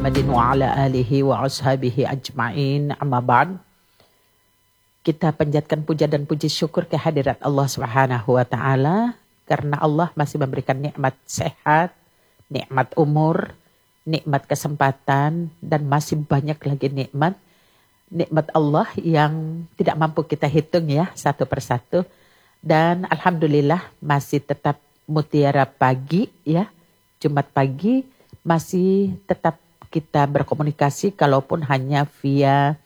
Muhammadin wa ala alihi wa ashabihi ajma'in. Amma ba'd. Kita panjatkan puja dan puji syukur kehadirat Allah Subhanahu wa taala karena Allah masih memberikan nikmat sehat, nikmat umur, nikmat kesempatan, dan masih banyak lagi nikmat Allah yang tidak mampu kita hitung ya satu persatu. Dan alhamdulillah masih tetap mutiara pagi ya, Jumat pagi masih tetap kita berkomunikasi kalaupun hanya via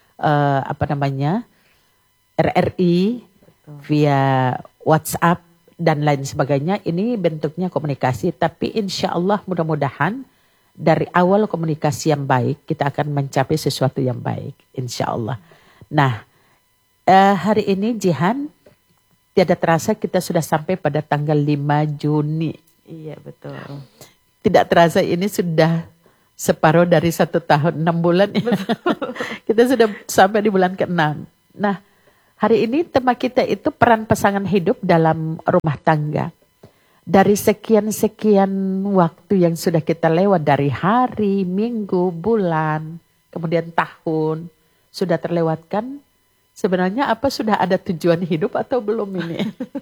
RRI, via WhatsApp dan lain sebagainya. Ini bentuknya komunikasi, tapi insya Allah mudah-mudahan dari awal komunikasi yang baik kita akan mencapai sesuatu yang baik, insya Allah. Nah, hari ini Jihan, tiada terasa kita sudah sampai pada tanggal 5 Juni. Iya betul. Tidak terasa ini sudah separuh dari 1 tahun 6 bulan ya. Kita sudah sampai di bulan ke-6. Nah, hari ini tema kita itu peran pasangan hidup dalam rumah tangga. Dari sekian-sekian waktu yang sudah kita lewat, dari hari, minggu, bulan, kemudian tahun, sudah terlewatkan. Sebenarnya apa sudah ada tujuan hidup atau belum ini?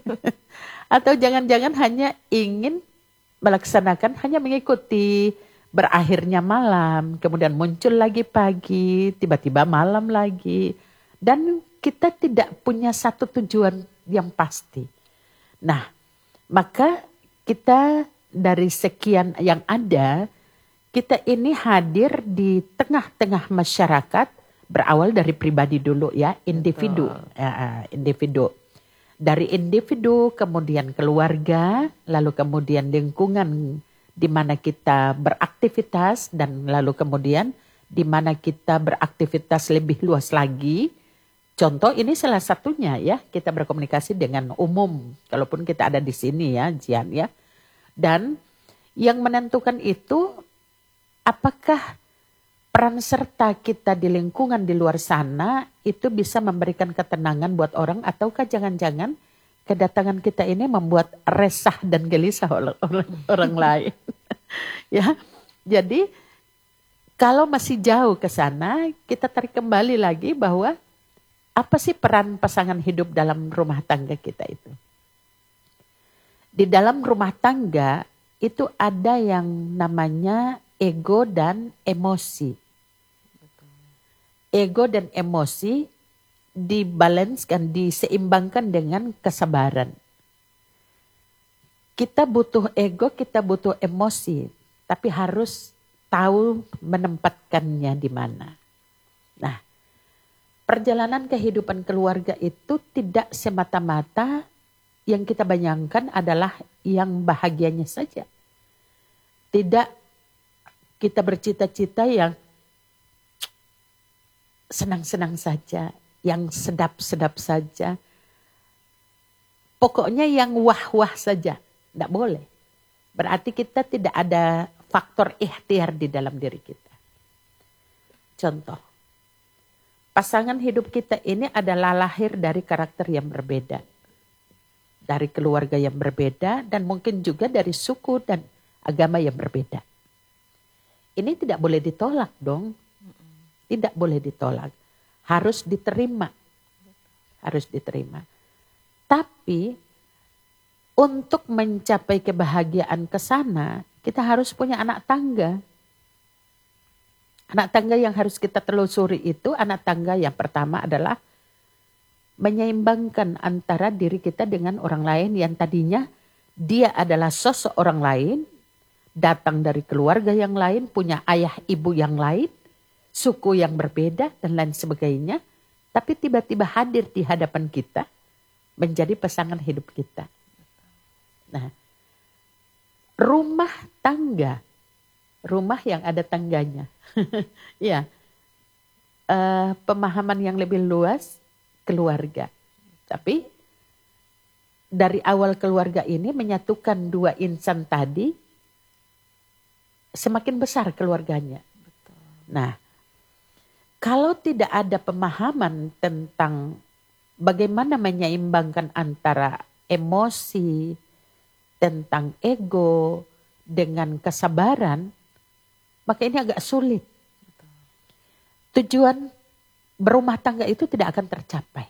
Atau jangan-jangan hanya ingin melaksanakan, hanya mengikuti berakhirnya malam, kemudian muncul lagi pagi, tiba-tiba malam lagi. Dan kita tidak punya satu tujuan yang pasti. Nah, maka kita dari sekian yang ada, kita ini hadir di tengah-tengah masyarakat, berawal dari pribadi dulu ya, individu. Individu. Dari individu, kemudian keluarga, lalu kemudian lingkungan di mana kita beraktivitas, dan lalu kemudian di mana kita beraktivitas lebih luas lagi. Contoh ini salah satunya ya, kita berkomunikasi dengan umum, kalaupun kita ada di sini ya, Jian ya. Dan yang menentukan itu apakah peran serta kita di lingkungan di luar sana itu bisa memberikan ketenangan buat orang, ataukah jangan-jangan kedatangan kita ini membuat resah dan gelisah oleh orang lain. Ya, jadi kalau masih jauh ke sana, kita tarik kembali lagi bahwa apa sih peran pasangan hidup dalam rumah tangga kita itu? Di dalam rumah tangga itu ada yang namanya ego dan emosi. Ego dan emosi dibalanskan, diseimbangkan dengan kesabaran. Kita butuh ego, kita butuh emosi, tapi harus tahu menempatkannya di mana. Nah, perjalanan kehidupan keluarga itu tidak semata-mata yang kita bayangkan adalah yang bahagianya saja. Tidak kita bercita-cita yang senang-senang saja, yang sedap-sedap saja. Pokoknya yang wah-wah saja, tidak boleh. Berarti kita tidak ada faktor ikhtiar di dalam diri kita. Contoh, pasangan hidup kita ini adalah lahir dari karakter yang berbeda. Dari keluarga yang berbeda, dan mungkin juga dari suku dan agama yang berbeda. Ini tidak boleh ditolak dong. Tidak boleh ditolak. Harus diterima. Harus diterima. Tapi untuk mencapai kebahagiaan ke sana, kita harus punya anak tangga. Anak tangga yang harus kita telusuri itu, anak tangga yang pertama adalah menyeimbangkan antara diri kita dengan orang lain yang tadinya dia adalah sosok orang lain, datang dari keluarga yang lain, punya ayah ibu yang lain, suku yang berbeda dan lain sebagainya, tapi tiba-tiba hadir di hadapan kita menjadi pasangan hidup kita. Nah, rumah tangga, rumah yang ada tangganya, ya, pemahaman yang lebih luas keluarga. Tapi dari awal keluarga ini menyatukan dua insan tadi, semakin besar keluarganya. Betul. Nah, kalau tidak ada pemahaman tentang bagaimana menyeimbangkan antara emosi, tentang ego dengan kesabaran, maka ini agak sulit. Tujuan berumah tangga itu tidak akan tercapai.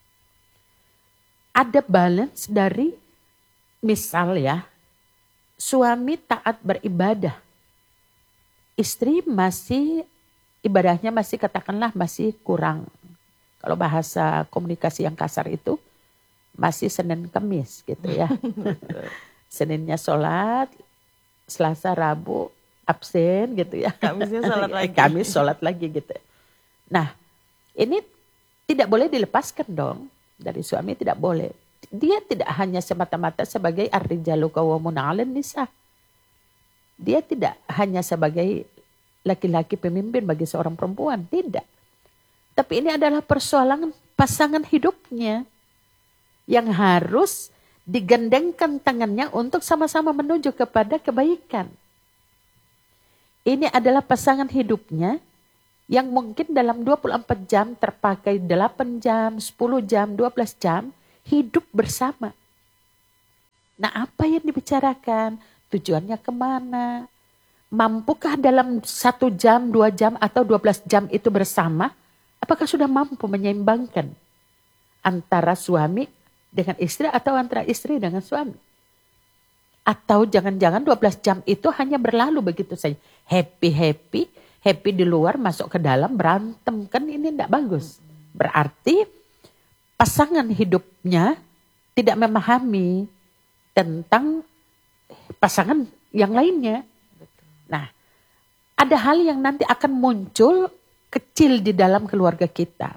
Ada balance dari, misal ya, suami taat beribadah. Istri masih, ibadahnya masih katakanlah masih kurang. Kalau bahasa komunikasi yang kasar itu, masih Senin Kamis gitu ya. Seninnya sholat, Selasa Rabu absen gitu ya. Kamisnya sholat lagi. Kamis sholat lagi gitu. Nah, ini tidak boleh dilepaskan dong dari suami, tidak boleh. Dia tidak hanya semata-mata sebagai ar-rijalu qawwamun 'alan nisa. Dia tidak hanya sebagai laki-laki pemimpin bagi seorang perempuan, tidak. Tapi ini adalah persoalan pasangan hidupnya yang harus digandengkan tangannya untuk sama-sama menuju kepada kebaikan. Ini adalah pasangan hidupnya yang mungkin dalam 24 jam terpakai 8 jam, 10 jam, 12 jam hidup bersama. Nah, apa yang dibicarakan? Tujuannya kemana? Mampukah dalam 1 jam, 2 jam atau 12 jam itu bersama? Apakah sudah mampu menyeimbangkan antara suami dengan istri atau antara istri dengan suami? Atau jangan-jangan 12 jam itu hanya berlalu begitu saja. Happy di luar, masuk ke dalam berantem, kan ini tidak bagus. Berarti pasangan hidupnya tidak memahami tentang pasangan yang lainnya. Nah, ada hal yang nanti akan muncul kecil di dalam keluarga kita.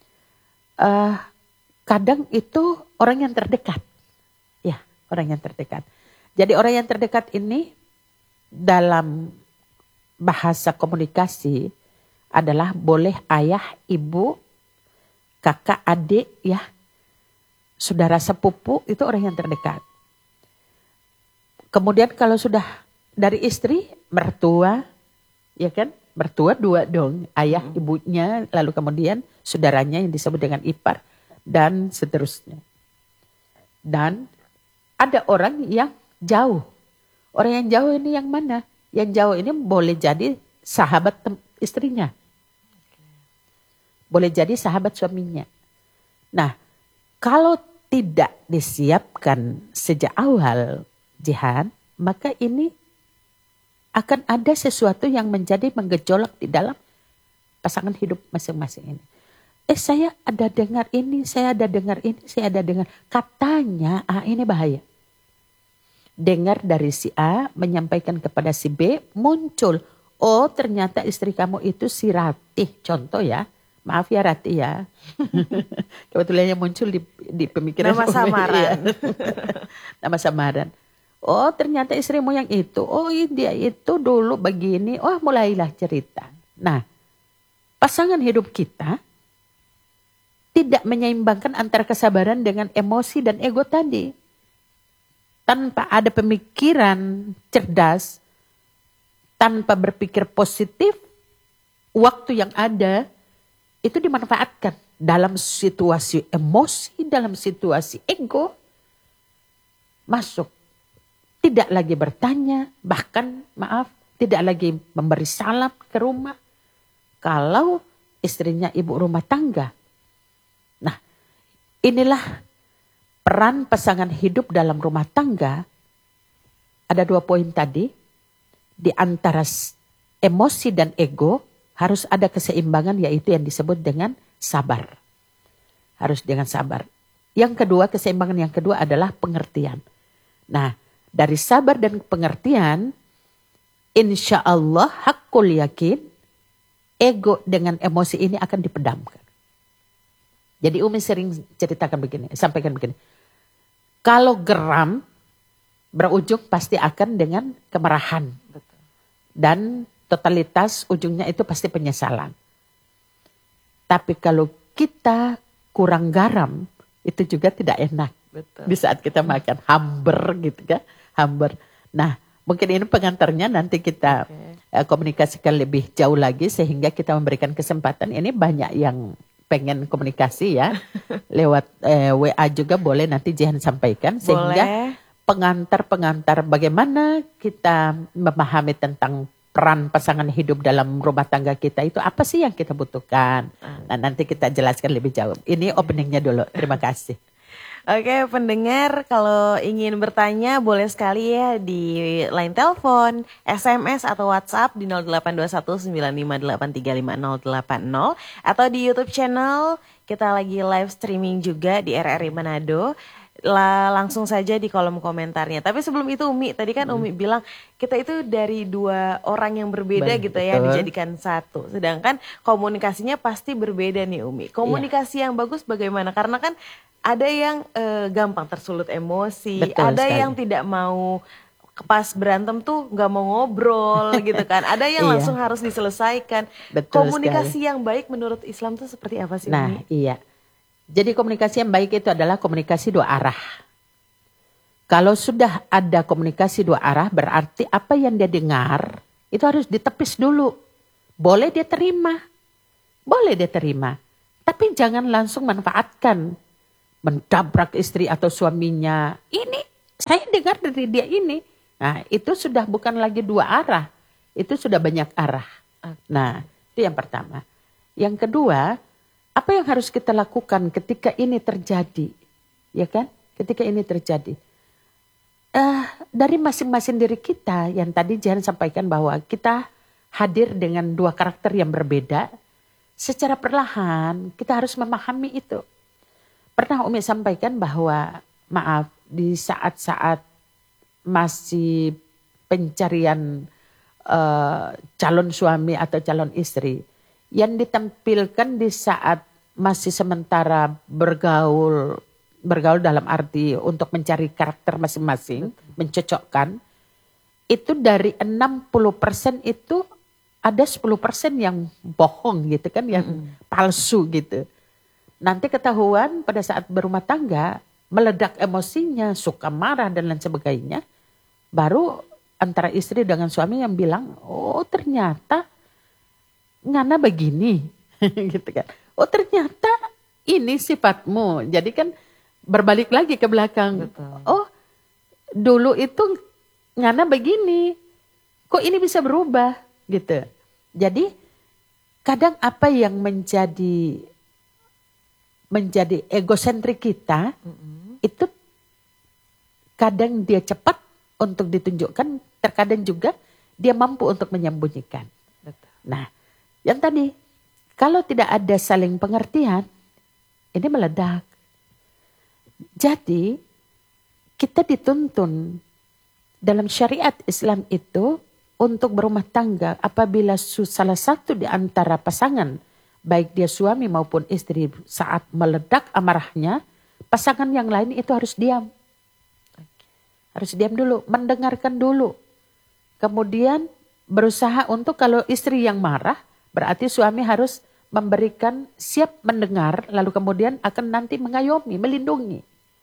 Kadang itu orang yang terdekat. Ya, orang yang terdekat. Jadi orang yang terdekat ini dalam bahasa komunikasi adalah boleh ayah, ibu, kakak, adik, ya, saudara sepupu, itu orang yang terdekat. Kemudian kalau sudah dari istri, mertua, ya kan, mertua 2 dong, ayah, ibunya, lalu kemudian saudaranya yang disebut dengan ipar, dan seterusnya. Dan ada orang yang jauh. Orang yang jauh ini yang mana? Yang jauh ini boleh jadi sahabat istrinya. Boleh jadi sahabat suaminya. Nah, kalau tidak disiapkan sejak awal, Jihan, maka ini akan ada sesuatu yang menjadi menggejolak di dalam pasangan hidup masing-masing ini. Saya ada dengar ini, saya ada dengar ini, saya ada dengar. Katanya, ini bahaya. Dengar dari si A, menyampaikan kepada si B, muncul. Oh, ternyata istri kamu itu si Ratih. Contoh ya. Maaf ya Ratih ya. Kebetulan yang muncul di pemikiran. Nama samaran. Ya. Nama samaran. Oh, ternyata istrimu yang itu. Oh, dia itu dulu begini. Oh, mulailah cerita. Nah, pasangan hidup kita tidak menyeimbangkan antara kesabaran dengan emosi dan ego tadi. Tanpa ada pemikiran cerdas, tanpa berpikir positif, waktu yang ada itu dimanfaatkan dalam situasi emosi, dalam situasi ego, masuk. Tidak lagi bertanya, bahkan tidak lagi memberi salam ke rumah. Kalau istrinya ibu rumah tangga. Nah, inilah peran pasangan hidup dalam rumah tangga. Ada 2 poin tadi. Di antara emosi dan ego harus ada keseimbangan, yaitu yang disebut dengan sabar. Harus dengan sabar. Yang kedua, keseimbangan yang kedua adalah pengertian. Nah, dari sabar dan pengertian, insya Allah hakul yakin, ego dengan emosi ini akan dipedamkan. Jadi Umi sering ceritakan begini, sampaikan begini. Kalau geram, berujung pasti akan dengan kemarahan. Betul. Dan totalitas ujungnya itu pasti penyesalan. Tapi kalau kita kurang garam, itu juga tidak enak. Betul. Di saat kita makan hamber gitu kan. Hamber. Nah, mungkin ini pengantarnya nanti kita komunikasikan lebih jauh lagi sehingga kita memberikan kesempatan. Ini banyak yang pengen komunikasi ya. Lewat WA juga boleh nanti Jihan sampaikan. Sehingga pengantar-pengantar bagaimana kita memahami tentang peran pasangan hidup dalam rumah tangga kita itu apa sih yang kita butuhkan. Nah, nanti kita jelaskan lebih jauh. Ini openingnya dulu. Terima kasih. Oke, pendengar kalau ingin bertanya boleh sekali ya di line telepon, SMS atau WhatsApp di 082195835080 atau di YouTube channel kita lagi live streaming juga di RRI Manado. Langsung saja di kolom komentarnya. Tapi sebelum itu Umi, tadi kan Umi bilang kita itu dari dua orang yang berbeda gitu ya, dijadikan satu. Sedangkan komunikasinya pasti berbeda nih Umi. Komunikasi yang bagus bagaimana? Karena kan ada yang gampang tersulut emosi, Betul ada sekali. yang tidak mau pas berantem tuh nggak mau ngobrol gitu kan. Ada yang langsung harus diselesaikan. Betul Komunikasi yang baik menurut Islam tuh seperti apa sih Umi? Nah, iya. Jadi komunikasi yang baik itu adalah komunikasi dua arah. Kalau sudah ada komunikasi dua arah berarti apa yang dia dengar itu harus ditepis dulu. Boleh dia terima. Boleh dia terima. Tapi jangan langsung manfaatkan. Mendabrak istri atau suaminya. Ini saya dengar dari dia ini. Nah itu sudah bukan lagi dua arah. Itu sudah banyak arah. Nah itu yang pertama. Yang kedua, apa yang harus kita lakukan ketika ini terjadi? Ya kan? Ketika ini terjadi. Dari masing-masing diri kita yang tadi Jihan sampaikan bahwa kita hadir dengan dua karakter yang berbeda. Secara perlahan kita harus memahami itu. Pernah Umi sampaikan bahwa maaf di saat-saat masih pencarian calon suami atau calon istri yang ditampilkan di saat masih sementara bergaul dalam arti untuk mencari karakter masing-masing, mencocokkan, itu dari 60% itu ada 10% yang bohong gitu kan, yang palsu gitu. Nanti ketahuan pada saat berumah tangga, meledak emosinya, suka marah dan lain sebagainya, baru antara istri dengan suami yang bilang, oh ternyata ngana begini, gitu kan. Oh ternyata ini sifatmu. Jadi kan berbalik lagi ke belakang. Betul. Oh dulu itu ngana begini. Kok ini bisa berubah gitu. Jadi kadang apa yang menjadi egosentrik kita itu kadang dia cepat untuk ditunjukkan, terkadang juga dia mampu untuk menyembunyikan. Betul. Nah, yang tadi, kalau tidak ada saling pengertian, ini meledak. Jadi, kita dituntun dalam syariat Islam itu untuk berumah tangga apabila salah satu di antara pasangan, baik dia suami maupun istri, saat meledak amarahnya, pasangan yang lain itu harus diam. Harus diam dulu, mendengarkan dulu. Kemudian berusaha untuk kalau istri yang marah, berarti suami harus memberikan siap mendengar, lalu kemudian akan nanti mengayomi, melindungi.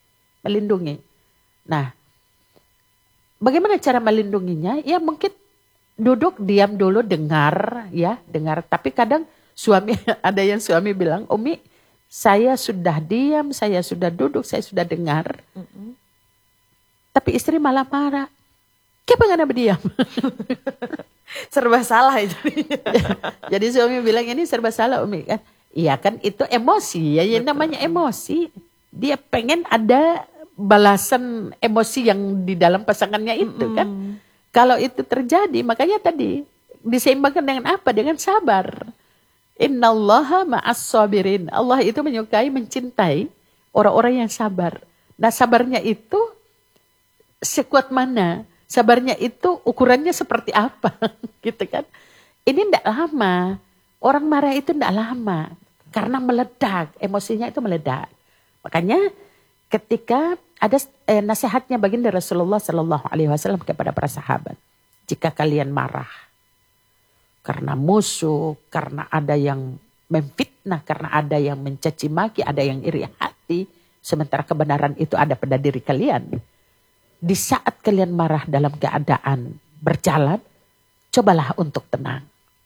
Nah, bagaimana cara melindunginya? Ya mungkin duduk, diam dulu, dengar. Tapi kadang ada yang suami bilang, Umi, saya sudah diam, saya sudah duduk, saya sudah dengar. Tapi istri malah marah. Kenapa nggak berdiam? Serba salah itu. Jadi suami bilang ini serba salah Umi kan. Iya kan itu emosi ya, yang namanya emosi. Dia pengen ada balasan emosi yang di dalam pasangannya itu kan. Kalau itu terjadi makanya tadi diseimbangkan dengan apa? Dengan sabar. Innallaha ma'as sabirin. Allah itu menyukai, mencintai orang-orang yang sabar. Nah sabarnya itu sekuat mana? Sabarnya itu ukurannya seperti apa? Gitu kan. Ini tidak lama. Orang marah itu tidak lama. Karena meledak. Emosinya itu meledak. Makanya ketika ada nasihatnya baginda Rasulullah SAW kepada para sahabat. Jika kalian marah. Karena musuh. Karena ada yang memfitnah. Karena ada yang mencaci maki. Ada yang iri hati. Sementara kebenaran itu ada pada diri kalian. Di saat kalian marah dalam keadaan berjalan, cobalah untuk tenang.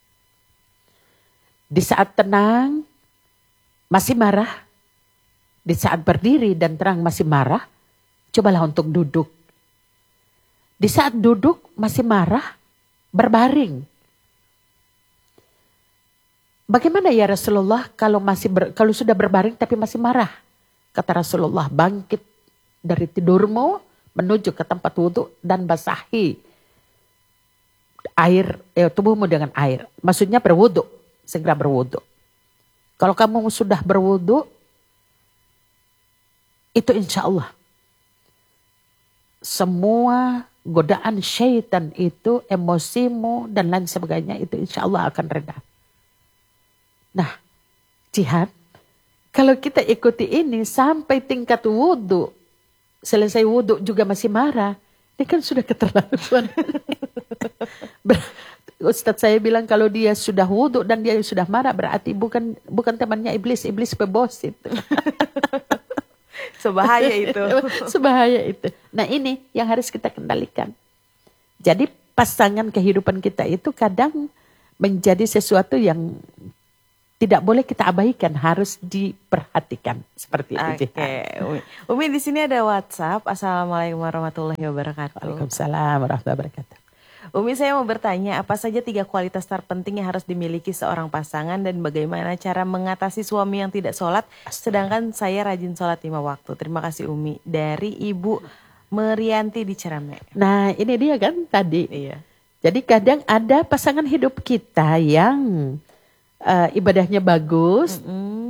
Di saat tenang, masih marah. Di saat berdiri dan tenang masih marah, cobalah untuk duduk. Di saat duduk masih marah, berbaring. bagaimana ya Rasulullah kalau sudah berbaring tapi masih marah? Kata Rasulullah, bangkit dari tidurmu menuju ke tempat wudhu dan basahi tubuhmu dengan air. Maksudnya berwudhu, segera berwudhu. Kalau kamu sudah berwudhu, itu insya Allah semua godaan syaitan itu, emosimu dan lain sebagainya itu insya Allah akan reda. Nah, jihad, kalau kita ikuti ini sampai tingkat wudhu, selesai wudhu juga masih marah, ini kan sudah keterlaluan. Ustadz saya bilang kalau dia sudah wudhu dan dia sudah marah berarti bukan temannya iblis pebos itu. Sebahaya itu. Sebahaya itu. Nah ini yang harus kita kendalikan. Jadi pasangan kehidupan kita itu kadang menjadi sesuatu yang tidak boleh kita abaikan, harus diperhatikan seperti itu. Oke, Umi di sini ada WhatsApp. Assalamualaikum warahmatullahi wabarakatuh. Waalaikumsalam warahmatullahi wabarakatuh. Umi, saya mau bertanya, apa saja 3 kualitas terpenting yang harus dimiliki seorang pasangan dan bagaimana cara mengatasi suami yang tidak sholat, sedangkan saya rajin sholat 5 waktu. Terima kasih Umi. Dari Ibu Merianti di Cerame. Nah ini dia kan tadi. Iya. Jadi kadang ada pasangan hidup kita yang ibadahnya bagus,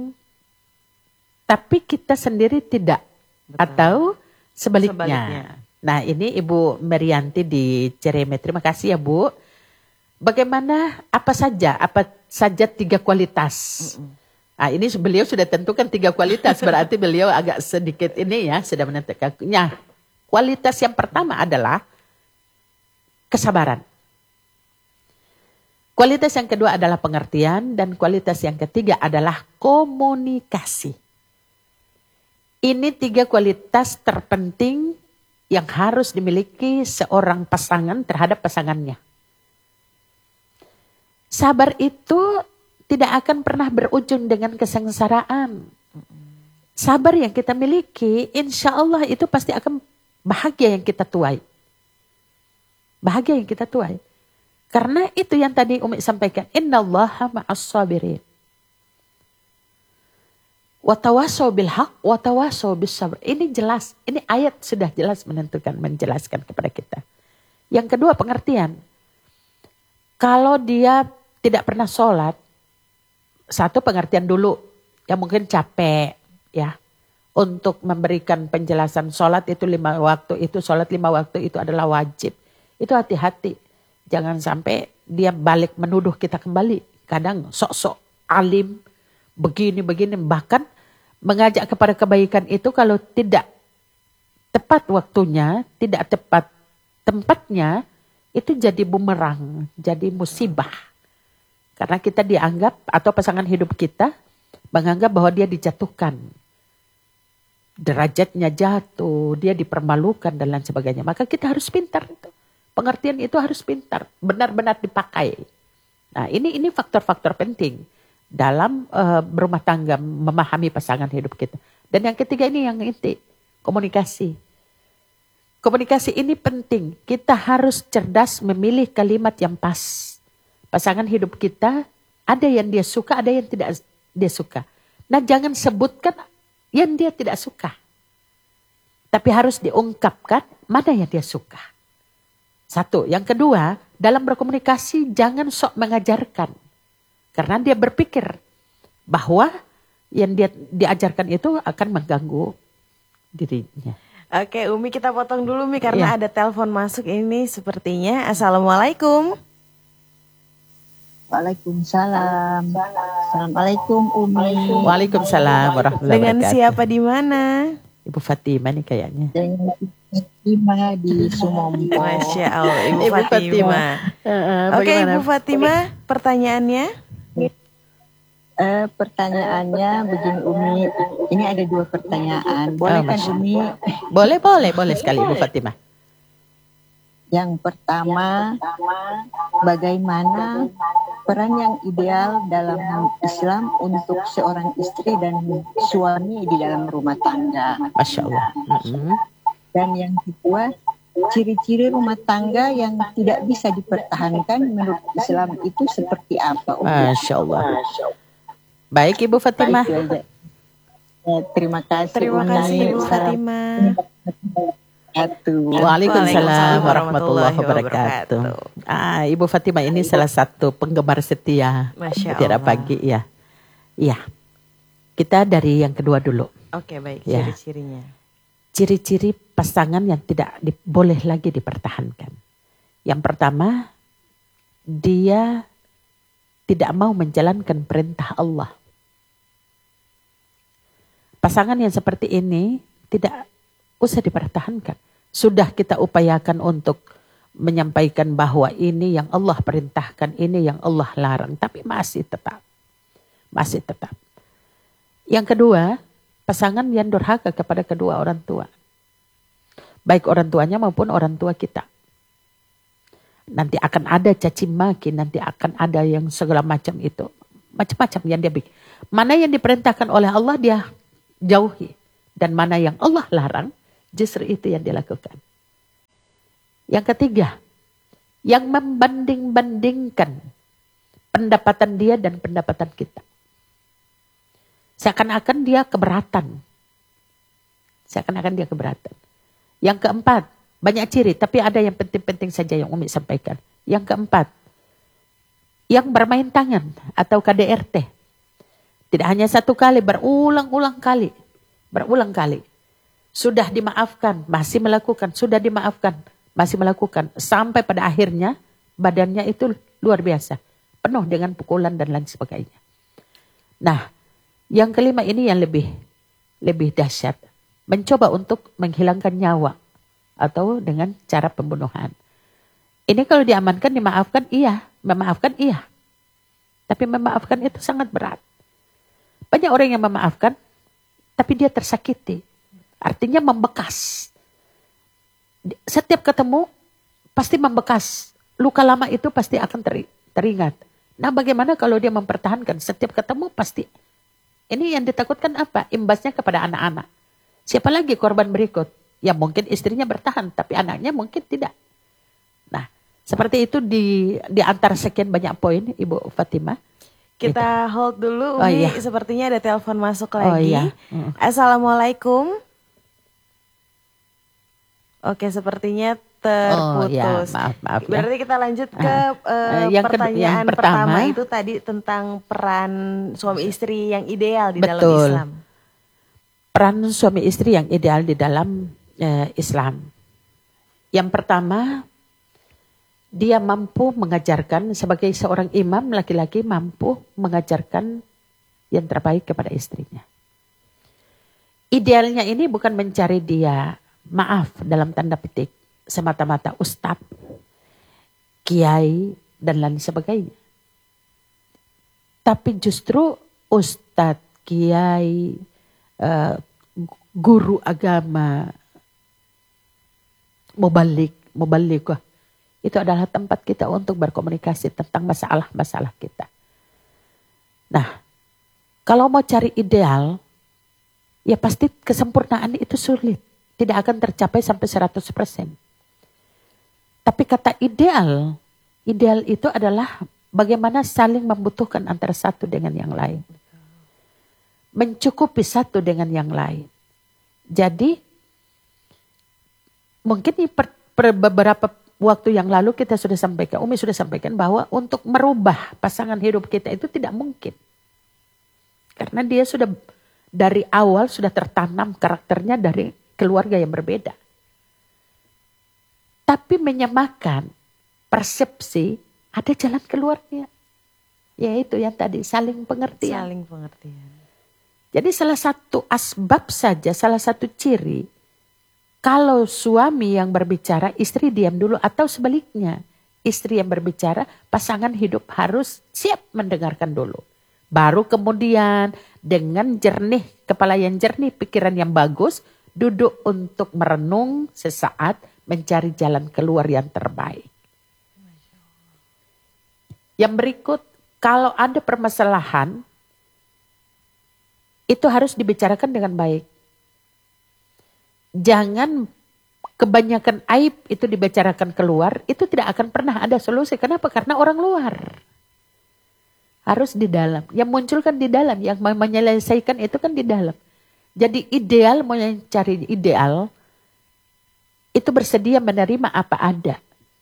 tapi kita sendiri tidak. Betul. Atau sebaliknya. Nah ini Ibu Merianti di Cereme. Terima kasih ya Bu. Bagaimana apa saja 3 kualitas. Nah ini beliau sudah tentukan 3 kualitas. Berarti beliau agak sedikit ini ya sudah menentukan. Nah, kualitas yang pertama adalah kesabaran. Kualitas yang kedua adalah pengertian. Dan kualitas yang ketiga adalah komunikasi. Ini 3 kualitas terpenting yang harus dimiliki seorang pasangan terhadap pasangannya. Sabar itu tidak akan pernah berujung dengan kesengsaraan. Sabar yang kita miliki, insya Allah itu pasti akan bahagia yang kita tuai. Bahagia yang kita tuai. Karena itu yang tadi Umi sampaikan. Innallaha ma'as sabirin. Watawasau bil haq, watawasau bis sabr. Ini jelas, ini ayat sudah jelas menjelaskan kepada kita. Yang kedua pengertian. Kalau dia tidak pernah sholat, satu pengertian dulu, yang mungkin capek ya, untuk memberikan penjelasan sholat itu 5 waktu, itu sholat 5 waktu itu adalah wajib. Itu hati-hati, jangan sampai dia balik menuduh kita kembali. Kadang sok-sok alim, begini, bahkan mengajak kepada kebaikan itu kalau tidak tepat waktunya, tidak tepat tempatnya, itu jadi bumerang, jadi musibah. Karena kita dianggap, atau pasangan hidup kita menganggap bahwa dia dijatuhkan. Derajatnya jatuh, dia dipermalukan dan lain sebagainya. Maka kita harus pintar itu. Pengertian itu harus pintar, benar-benar dipakai. Nah ini faktor-faktor penting dalam berumah tangga, memahami pasangan hidup kita. Dan yang ketiga ini yang inti, komunikasi. Komunikasi ini penting. Kita harus cerdas memilih kalimat yang pas. Pasangan hidup kita ada yang dia suka, ada yang tidak dia suka. Nah jangan sebutkan yang dia tidak suka. Tapi harus diungkapkan mana yang dia suka. Satu. Yang kedua, dalam berkomunikasi jangan sok mengajarkan. Karena dia berpikir bahwa yang dia diajarkan itu akan mengganggu dirinya. Oke Umi, kita potong dulu Umi karena ada telepon masuk ini sepertinya. Assalamualaikum. Waalaikumsalam. Assalamualaikum Umi. Waalaikumsalam warahmatullahi Dengan wabarakatuh. siapa di mana? Ibu Fatimah nih kayaknya. Dengan Fatimah di Sumompo. Masya Allah Ibu Fatimah. Oke Ibu Fatimah, pertanyaannya? Pertanyaannya begini Umi, ini ada 2 pertanyaan. Boleh kan Umi? Boleh sekali Ibu Fatimah. Yang pertama, bagaimana peran yang ideal dalam Islam untuk seorang istri dan suami di dalam rumah tangga? Masya Allah. Dan yang kedua, ciri-ciri rumah tangga yang tidak bisa dipertahankan menurut Islam itu seperti apa? Masya Allah. Baik Ibu Fatimah. Baik, terima kasih. Terima kasih Ibu Fatimah. Waalaikumsalam warahmatullahi wabarakatuh. Ibu Fatimah ini salah satu penggemar setia Masya Mutiara Allah. Pagi ya. Iya. Kita dari yang kedua dulu. Oke, baik, Ya. ciri-cirinya. Ciri-ciri pasangan yang tidak boleh lagi dipertahankan. Yang pertama, dia tidak mau menjalankan perintah Allah. Pasangan yang seperti ini tidak usah dipertahankan. Sudah kita upayakan untuk menyampaikan bahwa ini yang Allah perintahkan, ini yang Allah larang. Tapi masih tetap. Yang kedua, pasangan yang durhaka kepada kedua orang tua. Baik orang tuanya maupun orang tua kita. Nanti akan ada caci maki, nanti akan ada yang segala macam itu. Macam-macam yang dia bikin. Mana yang diperintahkan oleh Allah dia jauhi. Dan mana yang Allah larang, justru itu yang dilakukan. Yang ketiga, yang membanding-bandingkan pendapatan dia dan pendapatan kita. Seakan-akan dia keberatan. Yang keempat, banyak ciri, tapi ada yang penting-penting saja yang Umi sampaikan. Yang keempat, yang bermain tangan atau KDRT. Tidak hanya satu kali, berulang-ulang kali. Sudah dimaafkan, masih melakukan. Sudah dimaafkan, masih melakukan. Sampai pada akhirnya badannya itu luar biasa. Penuh dengan pukulan dan lain sebagainya. Nah, yang kelima ini yang lebih dahsyat. Mencoba untuk menghilangkan nyawa. Atau dengan cara pembunuhan. Ini kalau diamankan, dimaafkan, iya. Memaafkan, iya. Tapi memaafkan itu sangat berat. Banyak orang yang memaafkan, tapi dia tersakiti. Artinya membekas. Setiap ketemu, pasti membekas. Luka lama itu pasti akan teringat. Nah bagaimana kalau dia mempertahankan? Setiap ketemu pasti. Ini yang ditakutkan apa? Imbasnya kepada anak-anak. Siapa lagi korban berikut? Ya mungkin istrinya bertahan, tapi anaknya mungkin tidak. Nah, seperti itu di antara sekian banyak poin, Ibu Fatimah. Kita hold dulu, Umi. iya. Sepertinya ada telepon masuk lagi. Iya. Assalamualaikum. Oke, sepertinya terputus. Ya, maaf ya. Berarti kita lanjut ke pertanyaan yang pertama itu tadi tentang peran suami istri yang ideal di dalam Betul. Islam. Peran suami istri yang ideal di dalam Islam. Yang pertama, dia mampu mengajarkan sebagai seorang imam laki-laki mampu mengajarkan yang terbaik kepada istrinya. Idealnya ini bukan mencari dia, maaf dalam tanda petik, semata-mata ustadz, kiai, dan lain sebagainya. Tapi justru ustadz, kiai, guru agama, mubalik, itu adalah tempat kita untuk berkomunikasi tentang masalah-masalah kita. Nah, kalau mau cari ideal, ya pasti kesempurnaan itu sulit. Tidak akan tercapai sampai 100%. Tapi kata ideal itu adalah bagaimana saling membutuhkan antara satu dengan yang lain. Mencukupi satu dengan yang lain. Jadi, mungkin beberapa waktu yang lalu kita sudah sampaikan, Umi sudah sampaikan bahwa untuk merubah pasangan hidup kita itu tidak mungkin. Karena dia sudah dari awal sudah tertanam karakternya dari keluarga yang berbeda. Tapi menyamakan persepsi, ada jalan keluarnya. Yaitu yang tadi saling pengertian. Saling pengertian. Jadi salah satu asbab saja, salah satu ciri, kalau suami yang berbicara, istri diam dulu atau sebaliknya. Istri yang berbicara, pasangan hidup harus siap mendengarkan dulu. Baru kemudian dengan jernih, kepala yang jernih, pikiran yang bagus, duduk untuk merenung sesaat, mencari jalan keluar yang terbaik. Yang berikut, kalau ada permasalahan, itu harus dibicarakan dengan baik. Jangan kebanyakan aib itu dibicarakan keluar, itu tidak akan pernah ada solusi. Kenapa? Karena orang luar. Harus di dalam. Yang muncul kan di dalam. Yang menyelesaikan itu kan di dalam. Jadi ideal, mau cari ideal, itu bersedia menerima apa ada.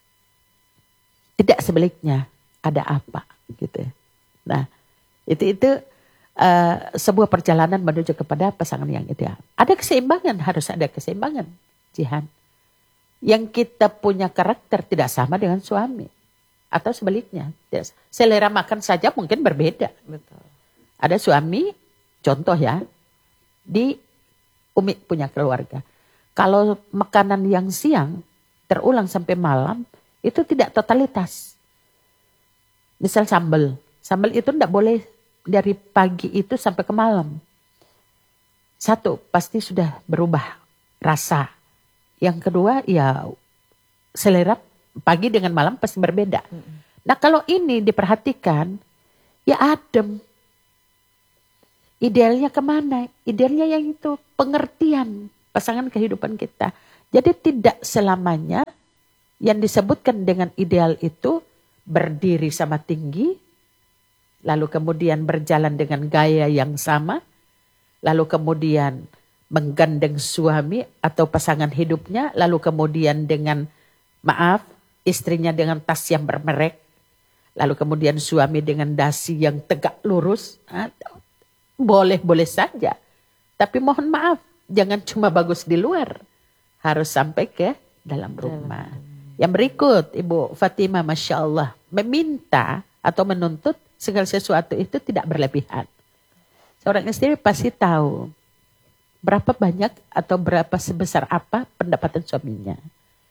Tidak sebaliknya, ada apa. Gitu. Nah, itu sebuah perjalanan menuju kepada pasangan yang ideal. Ada keseimbangan, harus ada keseimbangan. Jihan. Yang kita punya karakter tidak sama dengan suami. Atau sebaliknya. Selera makan saja mungkin berbeda. Betul. Ada suami, contoh ya, di Umi punya keluarga. Kalau makanan yang siang terulang sampai malam, itu tidak totalitas. Misal sambal. Sambal itu tidak boleh dari pagi itu sampai ke malam. Satu, pasti sudah berubah rasa. Yang kedua, ya selera pagi dengan malam pasti berbeda. Nah kalau ini diperhatikan, ya adem. Idealnya kemana? Idealnya yang itu pengertian pasangan kehidupan kita. Jadi tidak selamanya yang disebutkan dengan ideal itu berdiri sama tinggi, lalu kemudian berjalan dengan gaya yang sama, lalu kemudian menggandeng suami atau pasangan hidupnya, lalu kemudian dengan maaf, istrinya dengan tas yang bermerek, lalu kemudian suami dengan dasi yang tegak lurus. Boleh-boleh saja. Tapi mohon maaf, jangan cuma bagus di luar. Harus sampai ke dalam rumah. Yang berikut, Ibu Fatimah, Masya Allah, meminta atau menuntut segala sesuatu itu tidak berlebihan. Seorang istri pasti tahu berapa banyak atau berapa sebesar apa pendapatan suaminya.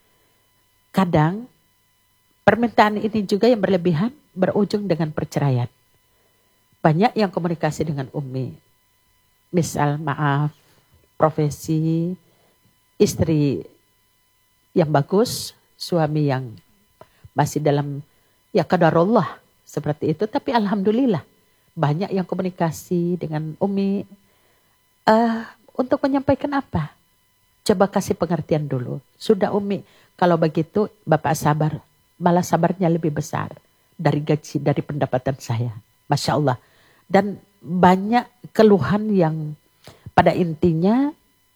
Kadang permintaan ini juga yang berlebihan berujung dengan perceraian. Banyak yang komunikasi dengan Umi. Misal maaf, profesi, istri yang bagus, suami yang masih dalam ya qadarullah seperti itu. Tapi alhamdulillah banyak yang komunikasi dengan Umi. Untuk menyampaikan apa? Coba kasih pengertian dulu. Sudah Umi, kalau begitu Bapak sabar. Malah sabarnya lebih besar dari gaji, dari pendapatan saya. Masya Allah. Dan banyak keluhan yang pada intinya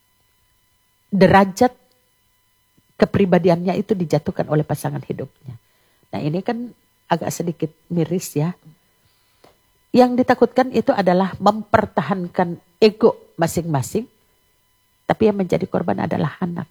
derajat kepribadiannya itu dijatuhkan oleh pasangan hidupnya. Nah ini kan agak sedikit miris ya. Yang ditakutkan itu adalah mempertahankan ego masing-masing. Tapi yang menjadi korban adalah anak.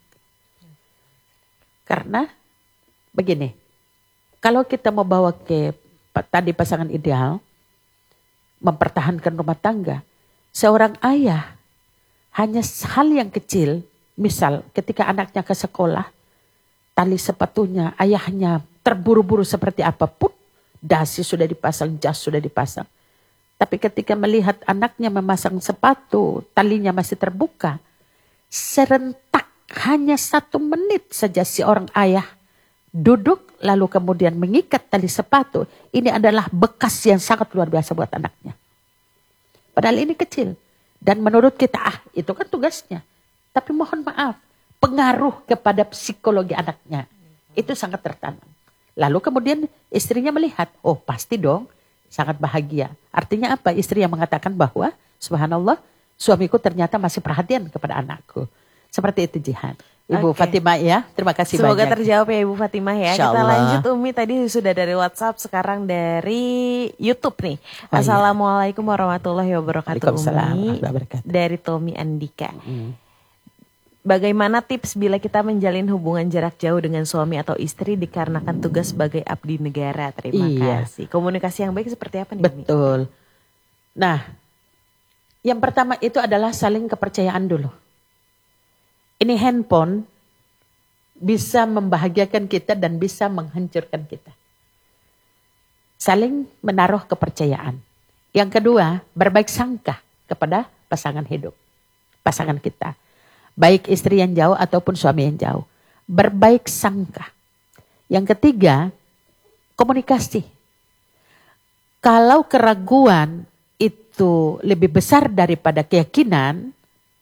Karena begini. Kalau kita mau bawa ke tadi pasangan ideal. Mempertahankan rumah tangga. Seorang ayah hanya hal yang kecil. Misal ketika anaknya ke sekolah. Tali sepatunya ayahnya terburu-buru seperti apapun. Dasi sudah dipasang, jas sudah dipasang. Tapi ketika melihat anaknya memasang sepatu, talinya masih terbuka. Serentak hanya 1 menit saja si orang ayah duduk lalu kemudian mengikat tali sepatu. Ini adalah bekas yang sangat luar biasa buat anaknya. Padahal ini kecil. Dan menurut kita, itu kan tugasnya. Tapi mohon maaf, pengaruh kepada psikologi anaknya. Itu sangat tertanam. Lalu kemudian istrinya melihat, oh pasti dong. Sangat bahagia. Artinya apa? Istri yang mengatakan bahwa subhanallah suamiku ternyata masih perhatian kepada anakku. Seperti itu Jihan. Ibu Fatimah ya. Terima kasih banyak. Semoga terjawab ya Ibu Fatimah ya. Kita lanjut Umi tadi sudah dari WhatsApp, sekarang dari YouTube nih. Assalamualaikum warahmatullahi wabarakatuh Umi. Dari Tommy Andika. Bagaimana tips bila kita menjalin hubungan jarak jauh dengan suami atau istri dikarenakan tugas sebagai abdi negara? Terima kasih. Komunikasi yang baik seperti apa nih? Betul. Nah, yang pertama itu adalah saling kepercayaan dulu. Ini handphone bisa membahagiakan kita dan bisa menghancurkan kita. Saling menaruh kepercayaan. Yang kedua, berbaik sangka kepada pasangan hidup. Pasangan kita. Baik istri yang jauh ataupun suami yang jauh. Berbaik sangka. Yang ketiga, komunikasi. Kalau keraguan itu lebih besar daripada keyakinan,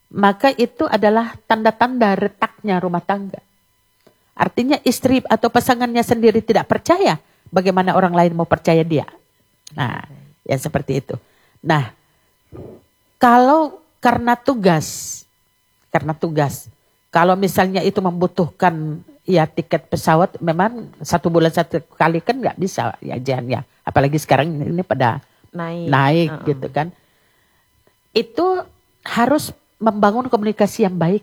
maka itu adalah tanda-tanda retaknya rumah tangga. Artinya istri atau pasangannya sendiri tidak percaya, bagaimana orang lain mau percaya dia. Nah, yang seperti itu. Nah, kalau karena tugas, kalau misalnya itu membutuhkan ya tiket pesawat, memang 1 bulan 1 kali kan nggak bisa ya Jan ya. Apalagi sekarang ini pada naik gitu kan. Itu harus membangun komunikasi yang baik.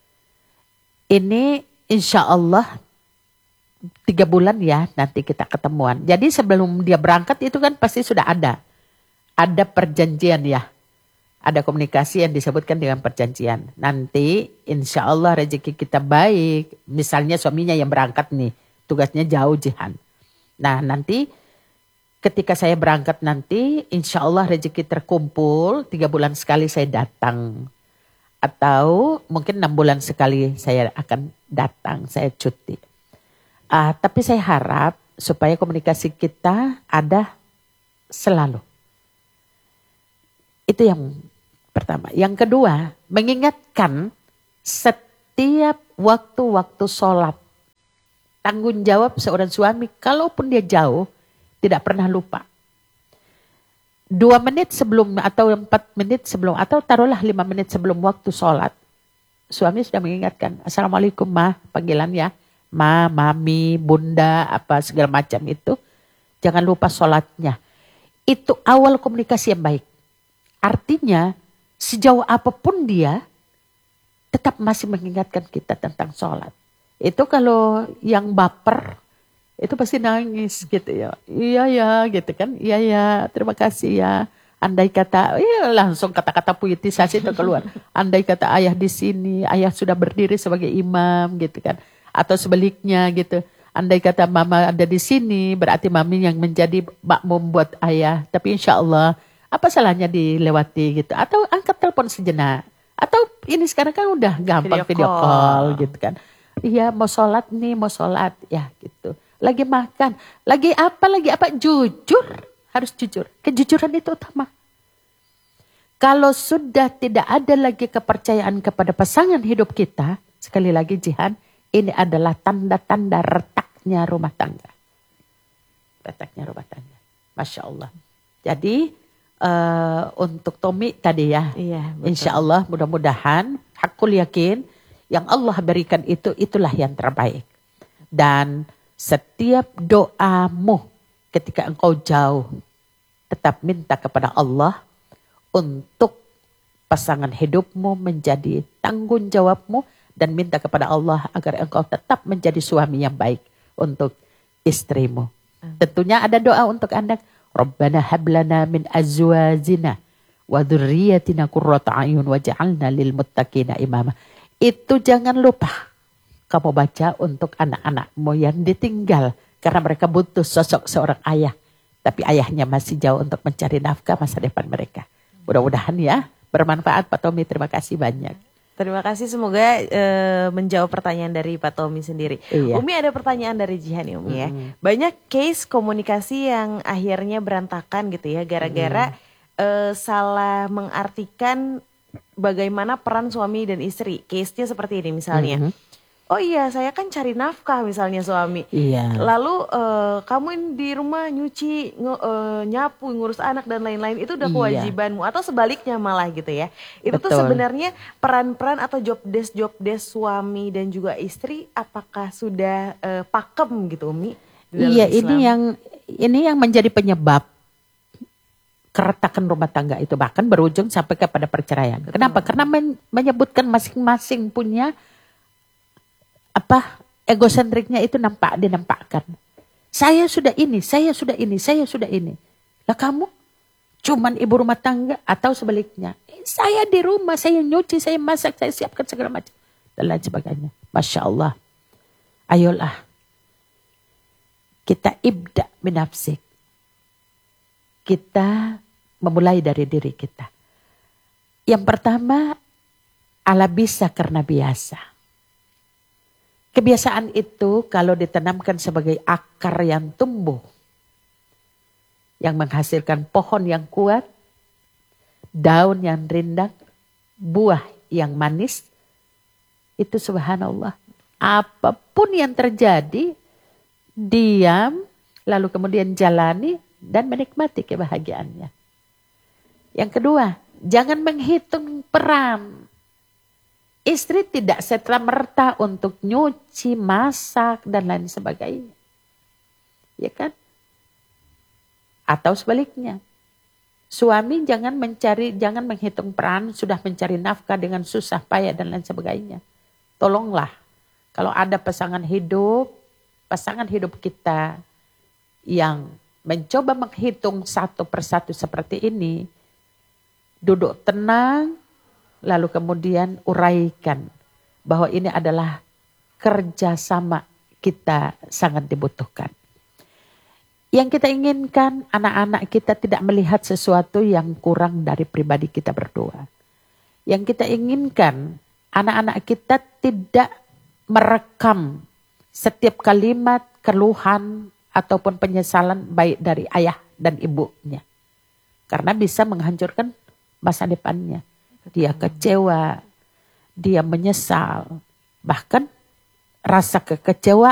Ini insya Allah 3 bulan ya nanti kita ketemuan. Jadi sebelum dia berangkat itu kan pasti sudah ada perjanjian ya. Ada komunikasi yang disebutkan dengan perjanjian. Nanti insya Allah rezeki kita baik. Misalnya suaminya yang berangkat nih, tugasnya jauh Jihan. Nah nanti ketika saya berangkat nanti insya Allah rezeki terkumpul, 3 bulan sekali saya datang. Atau mungkin 6 bulan sekali saya akan datang, saya cuti. Tapi saya harap supaya komunikasi kita ada selalu. Itu yang pertama. Yang kedua, mengingatkan setiap waktu-waktu sholat. Tanggung jawab seorang suami, kalaupun dia jauh, tidak pernah lupa. 2 menit sebelum atau 4 menit sebelum atau taruhlah 5 menit sebelum waktu sholat. Suami sudah mengingatkan, Assalamualaikum Ma, panggilan ya. Ma, Mami, Bunda, apa segala macam itu. Jangan lupa sholatnya. Itu awal komunikasi yang baik. Artinya sejauh apapun dia tetap masih mengingatkan kita tentang sholat. Itu kalau yang baper itu pasti nangis gitu ya. Iya ya gitu kan. Iya ya terima kasih ya. Andai kata langsung kata-kata puitisasi itu keluar. Andai kata ayah di sini, ayah sudah berdiri sebagai imam gitu kan. Atau sebaliknya gitu. Andai kata mama ada di sini berarti mami yang menjadi makmum buat ayah. Tapi insya Allah apa salahnya dilewati gitu. Atau angkat telepon sejenak. Atau ini sekarang kan udah gampang video call gitu kan. Iya mau sholat nih, mau sholat ya gitu. Lagi makan, lagi apa, jujur, harus jujur. Kejujuran itu utama. Kalau sudah tidak ada lagi kepercayaan kepada pasangan hidup kita, sekali lagi Jihan, ini adalah tanda-tanda retaknya rumah tangga. Retaknya rumah tangga. Masya Allah. Jadi untuk Tommy tadi ya, iya, insya Allah mudah-mudahan, hakul yakin, yang Allah berikan itulah yang terbaik. Dan setiap doamu ketika engkau jauh, tetap minta kepada Allah untuk pasangan hidupmu menjadi tanggung jawabmu dan minta kepada Allah agar engkau tetap menjadi suami yang baik untuk istrimu. Tentunya ada doa untuk anak. Rabbana hablana min azwajina wa dzurriyyatina qurrata a'yun waj'alna lil muttaqina imama. Itu jangan lupa kamu baca untuk anak-anakmu yang ditinggal. Karena mereka butuh sosok seorang ayah. Tapi ayahnya masih jauh untuk mencari nafkah masa depan mereka. Mudah-mudahan ya bermanfaat Pak Tommy. Terima kasih banyak. Terima kasih, semoga menjawab pertanyaan dari Pak Tommy sendiri. Iya. Umi ada pertanyaan dari Jihan ya Umi ya. Banyak case komunikasi yang akhirnya berantakan gitu ya. Gara-gara salah mengartikan bagaimana peran suami dan istri. Case-nya seperti ini misalnya. Oh iya, saya kan cari nafkah misalnya suami. Iya. Lalu kamu di rumah nyuci, nyapu, ngurus anak dan lain-lain itu udah kewajibanmu. Atau sebaliknya malah gitu ya. Itu Betul. Tuh sebenarnya peran-peran atau job desk suami dan juga istri apakah sudah pakem gitu Umi? Iya, Islam? ini yang menjadi penyebab keretakan rumah tangga itu bahkan berujung sampai kepada perceraian. Betul. Kenapa? Karena menyebutkan masing-masing punya egosentriknya itu dinampakkan. Saya sudah ini. Lah kamu cuman ibu rumah tangga atau sebaliknya. Saya di rumah, saya nyuci, saya masak, saya siapkan segala macam. Dan lain sebagainya. Masya Allah. Ayolah. Kita ibda binafsik. Kita memulai dari diri kita. Yang pertama, ala bisa karena biasa. Kebiasaan itu kalau ditanamkan sebagai akar yang tumbuh, yang menghasilkan pohon yang kuat, daun yang rindang, buah yang manis, itu subhanallah. Apapun yang terjadi, diam, lalu kemudian jalani dan menikmati kebahagiaannya. Yang kedua, jangan menghitung peran. Istri tidak serta-merta untuk nyuci, masak, dan lain sebagainya. Ya kan? Atau sebaliknya. Suami jangan menghitung peran, sudah mencari nafkah dengan susah payah dan lain sebagainya. Tolonglah, kalau ada pasangan hidup kita yang mencoba menghitung satu persatu seperti ini, duduk tenang, lalu kemudian uraikan bahwa ini adalah kerjasama kita sangat dibutuhkan. Yang kita inginkan anak-anak kita tidak melihat sesuatu yang kurang dari pribadi kita berdua. Yang kita inginkan anak-anak kita tidak merekam setiap kalimat keluhan ataupun penyesalan baik dari ayah dan ibunya. Karena bisa menghancurkan masa depannya. Dia kecewa, dia menyesal. Bahkan rasa kekecewaan